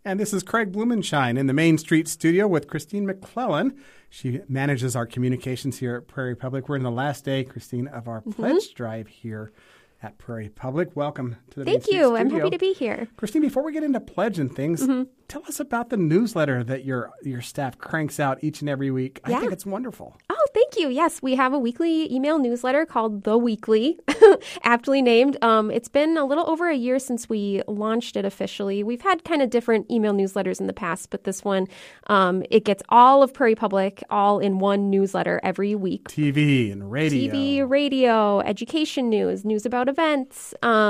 And this is Craig Blumenshine in the Main Street studio with Christine McClellan. She manages our communications here at Prairie Public. We're in the last day, Christine, of our pledge drive here at Prairie Public. Welcome to the Main Street studio. Thank you. I'm happy to be here. Christine, before we get into pledge and things, tell us about the newsletter that your staff cranks out each and every week. I think it's wonderful. Oh, thank you. Yes, we have a weekly email newsletter called The Weekly, aptly named. It's been a little over a year since we launched it officially. We've had kind of different email newsletters in the past, but this one, it gets all of Prairie Public all in one newsletter every week. TV and radio. TV, radio, education news about events.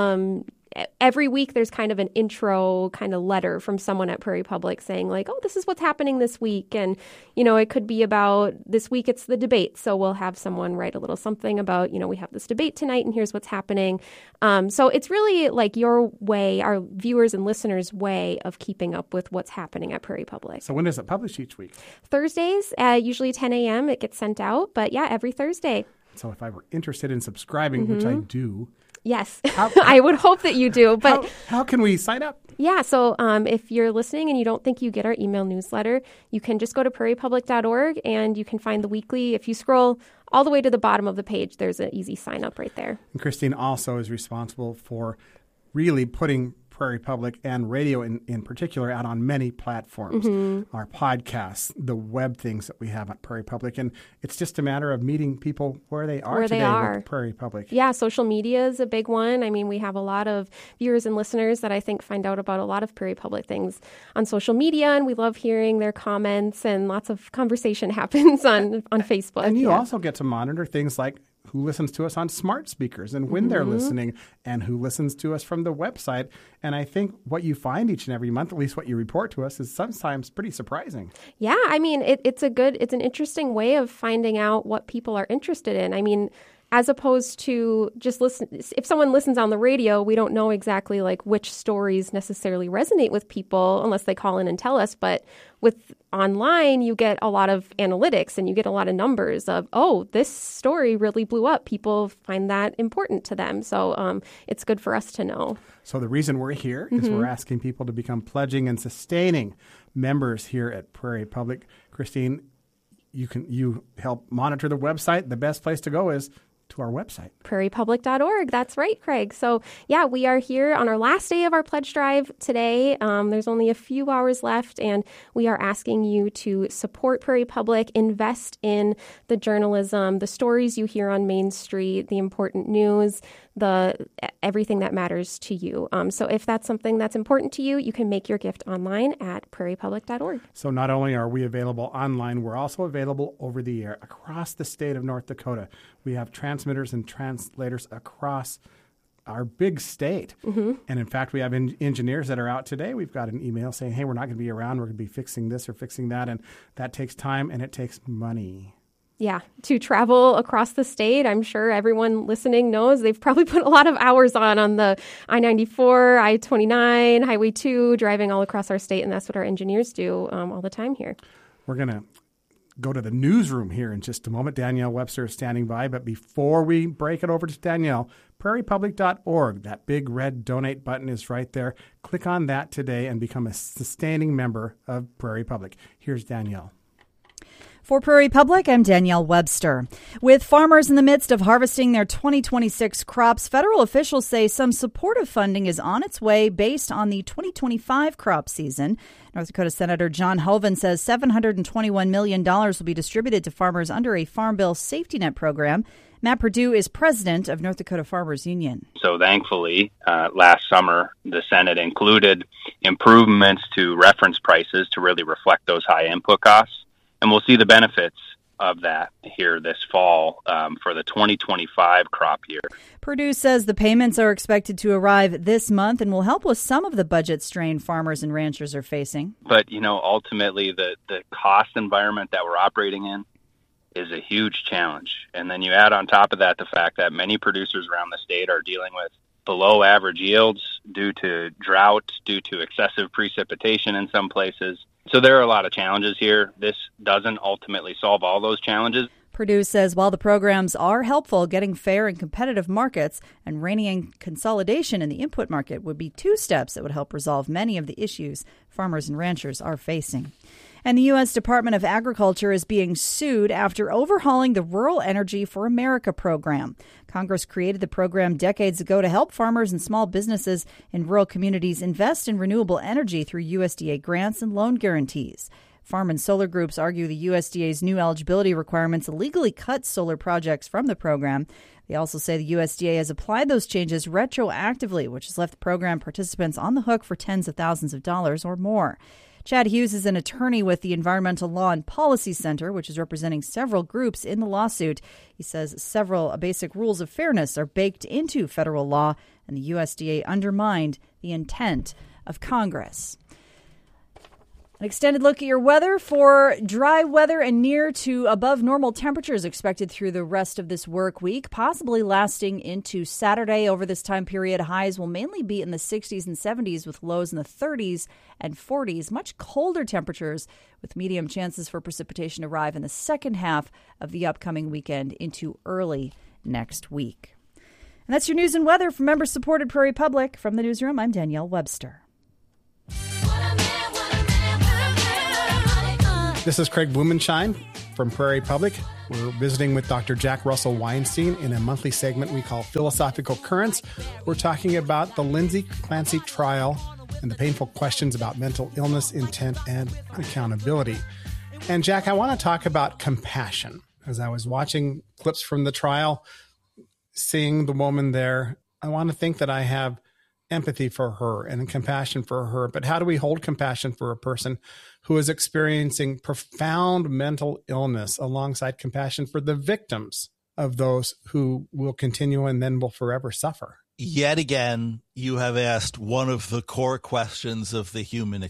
Every week there's kind of an intro kind of letter from someone at Prairie Public saying like, oh, this is what's happening this week. And, it could be about this week it's the debate. So we'll have someone write a little something about, we have this debate tonight and here's what's happening. So it's really like your way, our viewers and listeners' way of keeping up with what's happening at Prairie Public. So when does it publish each week? Thursdays, usually 10 a.m. it gets sent out. But yeah, every Thursday. So if I were interested in subscribing, which I do. Yes, I would hope that you do. But how can we sign up? Yeah, so if you're listening and you don't think you get our email newsletter, you can just go to prairiepublic.org and you can find the weekly. If you scroll all the way to the bottom of the page, there's an easy sign up right there. And Christine also is responsible for really putting Prairie Public and radio in particular out on many platforms, our podcasts, the web things that we have at Prairie Public. And it's just a matter of meeting people where they are today with Prairie Public. Yeah, social media is a big one. I mean, we have a lot of viewers and listeners that I think find out about a lot of Prairie Public things on social media, and we love hearing their comments, and lots of conversation happens on Facebook. And you also get to monitor things like who listens to us on smart speakers and when they're listening, and who listens to us from the website. And I think what you find each and every month, at least what you report to us, is sometimes pretty surprising. Yeah, I mean, it's an interesting way of finding out what people are interested in. I mean, as opposed to just listen, if someone listens on the radio, we don't know exactly like which stories necessarily resonate with people unless they call in and tell us. But with online, you get a lot of analytics and you get a lot of numbers of, oh, this story really blew up. People find that important to them. So it's good for us to know. So the reason we're here is we're asking people to become pledging and sustaining members here at Prairie Public. Christine, you help monitor the website. The best place to go is to our website. prairiepublic.org. That's right, Craig. So yeah, we are here on our last day of our pledge drive today. There's only a few hours left, and we are asking you to support Prairie Public, invest in the journalism, the stories you hear on Main Street, the important news, everything that matters to you. So if that's something that's important to you, you can make your gift online at prairiepublic.org. So not only are we available online, we're also available over the air across the state of North Dakota. We have transmitters and translators across our big state. And in fact, we have engineers that are out today. We've got an email saying, hey, we're not going to be around. We're going to be fixing this or fixing that. And that takes time and it takes money. Yeah, to travel across the state, I'm sure everyone listening knows they've probably put a lot of hours on the I-94, I-29, Highway 2, driving all across our state, and that's what our engineers do all the time here. We're going to go to the newsroom here in just a moment. Danielle Webster is standing by, but before we break it over to Danielle, prairiepublic.org, that big red donate button is right there. Click on that today and become a sustaining member of Prairie Public. Here's Danielle. For Prairie Public, I'm Danielle Webster. With farmers in the midst of harvesting their 2026 crops, federal officials say some supportive funding is on its way based on the 2025 crop season. North Dakota Senator John Hoeven says $721 million will be distributed to farmers under a Farm Bill safety net program. Matt Perdue is president of North Dakota Farmers Union. So thankfully, last summer, the Senate included improvements to reference prices to really reflect those high input costs. And we'll see the benefits of that here this fall for the 2025 crop year. Perdue says the payments are expected to arrive this month and will help with some of the budget strain farmers and ranchers are facing. But, ultimately the cost environment that we're operating in is a huge challenge. And then you add on top of that the fact that many producers around the state are dealing with below average yields due to drought, due to excessive precipitation in some places. So there are a lot of challenges here. This doesn't ultimately solve all those challenges. Purdue says while the programs are helpful, getting fair and competitive markets and reining in consolidation in the input market would be two steps that would help resolve many of the issues farmers and ranchers are facing. And the U.S. Department of Agriculture is being sued after overhauling the Rural Energy for America program. Congress created the program decades ago to help farmers and small businesses in rural communities invest in renewable energy through USDA grants and loan guarantees. Farm and solar groups argue the USDA's new eligibility requirements illegally cut solar projects from the program. They also say the USDA has applied those changes retroactively, which has left the program participants on the hook for tens of thousands of dollars or more. Chad Hughes is an attorney with the Environmental Law and Policy Center, which is representing several groups in the lawsuit. He says several basic rules of fairness are baked into federal law, and the USDA undermined the intent of Congress. An extended look at your weather for dry weather and near to above normal temperatures expected through the rest of this work week, possibly lasting into Saturday. Over this time period, highs will mainly be in the 60s and 70s with lows in the 30s and 40s. Much colder temperatures with medium chances for precipitation to arrive in the second half of the upcoming weekend into early next week. And that's your news and weather from member-supported Prairie Public. From the newsroom, I'm Danielle Webster. This is Craig Blumenschein from Prairie Public. We're visiting with Dr. Jack Russell Weinstein in a monthly segment we call Philosophical Currents. We're talking about the Lindsay Clancy trial and the painful questions about mental illness, intent, and accountability. And Jack, I want to talk about compassion. As I was watching clips from the trial, seeing the woman there, I want to think that I have empathy for her and compassion for her. But how do we hold compassion for a person who is experiencing profound mental illness alongside compassion for the victims of those who will continue and then will forever suffer? Yet again, you have asked one of the core questions of the human